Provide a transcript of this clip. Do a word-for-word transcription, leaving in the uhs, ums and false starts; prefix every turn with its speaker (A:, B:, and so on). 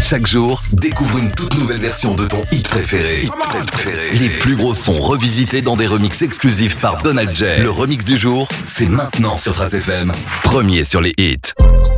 A: Chaque jour, découvre une toute nouvelle version de ton hit préféré. préféré. Les plus gros sons revisités dans des remixes exclusifs par Donald J. Le remix du jour, c'est maintenant sur Trace F M. Premier sur les hits.